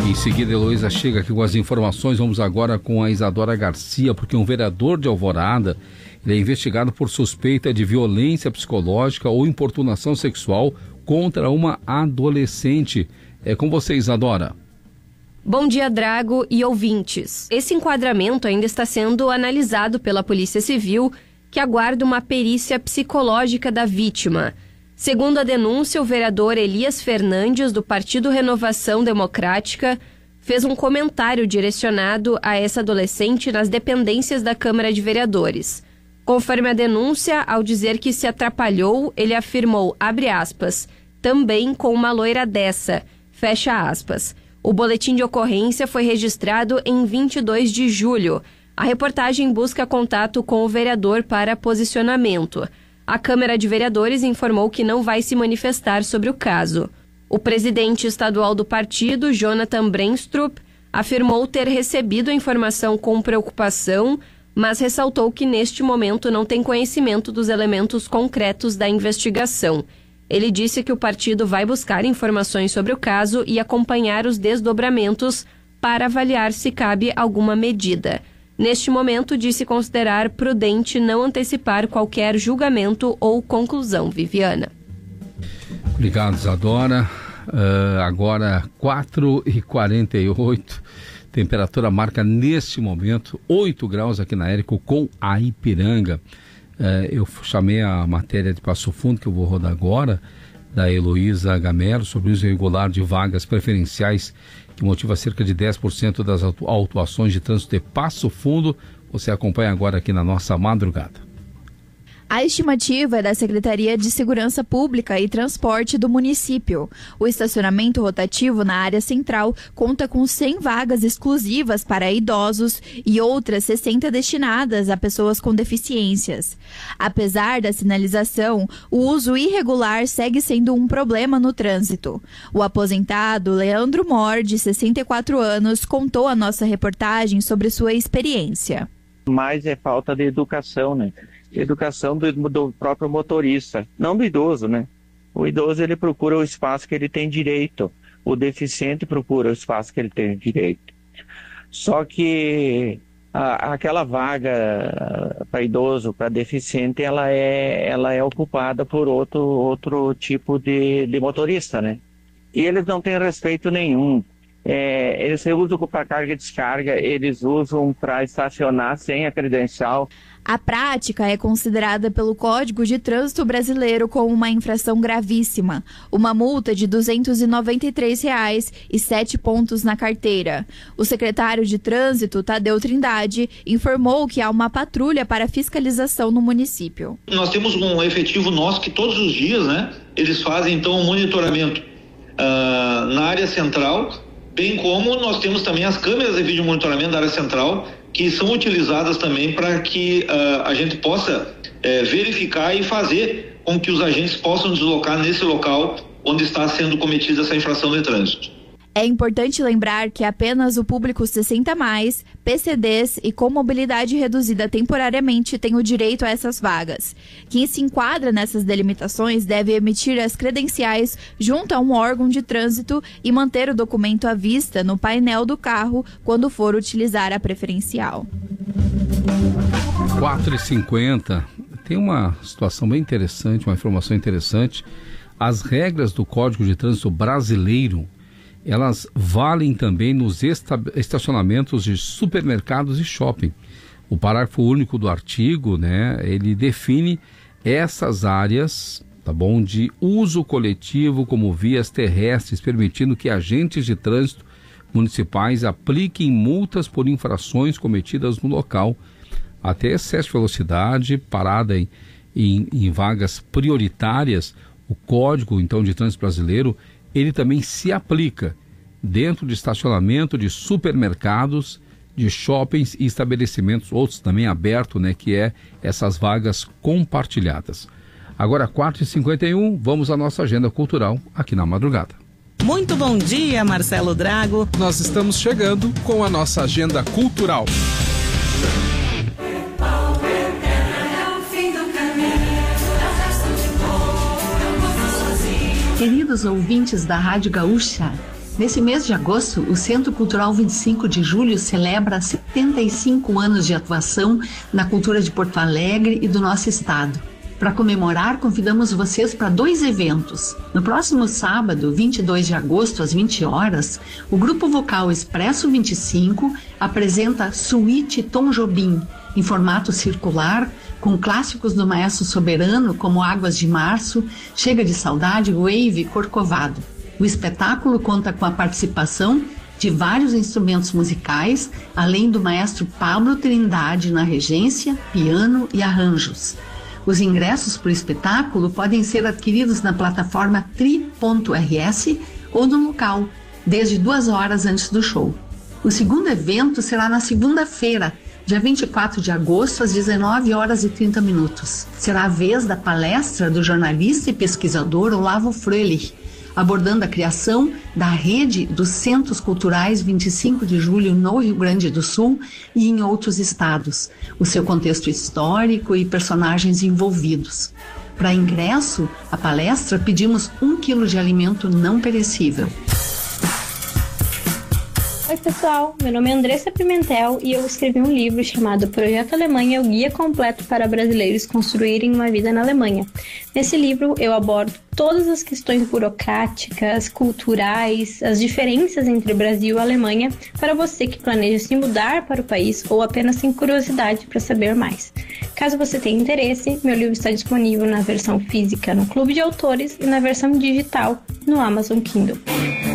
Em seguida, Heloísa chega aqui com as informações. Vamos agora com a Isadora Garcia, porque um vereador de Alvorada ele é investigado por suspeita de violência psicológica ou importunação sexual contra uma adolescente. É com você, Isadora. Bom dia, Drago e ouvintes. Esse enquadramento ainda está sendo analisado pela Polícia Civil, que aguarda uma perícia psicológica da vítima. Segundo a denúncia, o vereador Elias Fernandes, do Partido Renovação Democrática, fez um comentário direcionado a essa adolescente nas dependências da Câmara de Vereadores. Conforme a denúncia, ao dizer que se atrapalhou, ele afirmou, abre aspas, também com uma loira dessa, fecha aspas. O boletim de ocorrência foi registrado em 22 de julho. A reportagem busca contato com o vereador para posicionamento. A Câmara de Vereadores informou que não vai se manifestar sobre o caso. O presidente estadual do partido, Jonathan Brenstrup, afirmou ter recebido a informação com preocupação, mas ressaltou que neste momento não tem conhecimento dos elementos concretos da investigação. Ele disse que o partido vai buscar informações sobre o caso e acompanhar os desdobramentos para avaliar se cabe alguma medida. Neste momento, disse considerar prudente não antecipar qualquer julgamento ou conclusão. Viviana. Obrigado, Isadora. Agora 4h48, temperatura marca neste momento 8 graus aqui na Érico com a Ipiranga. Eu chamei a matéria de Passo Fundo, que eu vou rodar agora, da Heloísa Gamero, sobre o uso irregular de vagas preferenciais, que motiva cerca de 10% das autuações de trânsito de Passo Fundo. Você acompanha agora aqui na nossa madrugada. A estimativa é da Secretaria de Segurança Pública e Transporte do município. O estacionamento rotativo na área central conta com 100 vagas exclusivas para idosos e outras 60 destinadas a pessoas com deficiências. Apesar da sinalização, o uso irregular segue sendo um problema no trânsito. O aposentado Leandro Mor, de 64 anos, contou à nossa reportagem sobre sua experiência. Mas é falta de educação, né? Educação do próprio motorista, não do idoso, né? O idoso, ele procura o espaço que ele tem direito, o deficiente procura o espaço que ele tem direito. Só que aquela vaga para idoso, para deficiente, ela é ocupada por outro tipo de motorista, né? E eles não têm respeito nenhum. Eles usam para carga e descarga, eles usam para estacionar sem a credencial. A prática é considerada pelo Código de Trânsito Brasileiro como uma infração gravíssima. Uma multa de R$ 293 e 7 pontos na carteira. O secretário de Trânsito, Tadeu Trindade, informou que há uma patrulha para fiscalização no município. Nós temos um efetivo nosso que todos os dias, né, eles fazem então um monitoramento na área central, bem como nós temos também as câmeras de vídeo monitoramento da área central, que são utilizadas também para que a gente possa verificar e fazer com que os agentes possam deslocar nesse local onde está sendo cometida essa infração de trânsito. É importante lembrar que apenas o público 60+, PCDs e com mobilidade reduzida temporariamente tem o direito a essas vagas. Quem se enquadra nessas delimitações deve emitir as credenciais junto a um órgão de trânsito e manter o documento à vista no painel do carro quando for utilizar a preferencial. 4h50, tem uma situação bem interessante, uma informação interessante. As regras do Código de Trânsito Brasileiro, elas valem também nos estacionamentos de supermercados e shopping. O parágrafo único do artigo, né, ele define essas áreas, tá bom, de uso coletivo como vias terrestres, permitindo que agentes de trânsito municipais apliquem multas por infrações cometidas no local, até excesso de velocidade, parada em vagas prioritárias. O Código, então, de Trânsito Brasileiro, ele também se aplica dentro de estacionamento de supermercados, de shoppings e estabelecimentos, outros também abertos, né, que é essas vagas compartilhadas. Agora 4h51, vamos à nossa agenda cultural aqui na madrugada. Muito bom dia, Marcelo Drago. Nós estamos chegando com a nossa agenda cultural. Queridos ouvintes da Rádio Gaúcha, Nesse mês de agosto, o Centro Cultural 25 de Julho celebra 75 anos de atuação na cultura de Porto Alegre e do nosso estado. Para comemorar, convidamos vocês para 2 eventos. No próximo sábado, 22 de agosto, às 20 horas, o grupo vocal Expresso 25 apresenta Suíte Tom Jobim, em formato circular, com clássicos do maestro soberano como Águas de Março, Chega de Saudade, Wave e Corcovado. O espetáculo conta com a participação de vários instrumentos musicais, além do maestro Pablo Trindade na regência, piano e arranjos. Os ingressos para o espetáculo podem ser adquiridos na plataforma tri.rs ou no local, desde 2 horas antes do show. O segundo evento será na segunda-feira, dia 24 de agosto, às 19 horas e 30 minutos. Será a vez da palestra do jornalista e pesquisador Olavo Fröhlich, abordando a criação da rede dos Centros Culturais 25 de Julho no Rio Grande do Sul e em outros estados, o seu contexto histórico e personagens envolvidos. Para ingresso, a palestra, pedimos 1 quilo de alimento não perecível. Oi pessoal, meu nome é Andressa Pimentel e eu escrevi um livro chamado Projeto Alemanha, o guia completo para brasileiros construírem uma vida na Alemanha. Nesse livro eu abordo todas as questões burocráticas, culturais, as diferenças entre o Brasil e a Alemanha para você que planeja se mudar para o país ou apenas tem curiosidade para saber mais. Caso você tenha interesse, meu livro está disponível na versão física no Clube de Autores e na versão digital no Amazon Kindle.